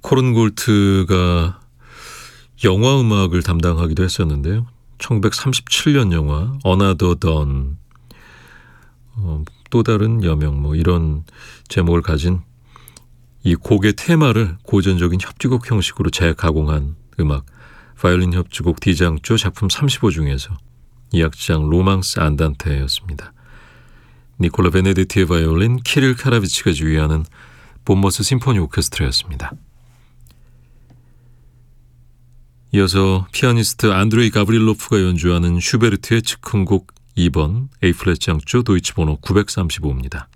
코른골트가 영화 음악을 담당하기도 했었는데요. 1937년 영화 Another Dawn, 또 다른 여명 뭐 이런 제목을 가진 이 곡의 테마를 고전적인 협주곡 형식으로 재가공한 음악, 바이올린 협주곡 디장조 작품 35 중에서 이 악장 로망스 안단테였습니다. 니콜라 베네디티의 바이올린, 키릴 카라비치가 지휘하는 본머스 심포니 오케스트라였습니다. 이어서 피아니스트 안드레이 가브릴로프가 연주하는 슈베르트의 즉흥곡 2번 A 플랫 장조 도이치 번호 935입니다.